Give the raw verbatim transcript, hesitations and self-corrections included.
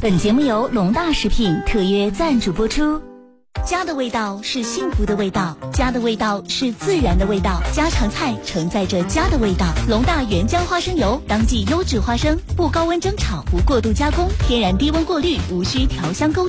本节目由龙大食品特约赞助播出。家的味道是幸福的味道，家的味道是自然的味道，家常菜承载着家的味道。龙大原浆花生油，当季优质花生，不高温蒸炒，不过度加工，天然低温过滤，无需调香勾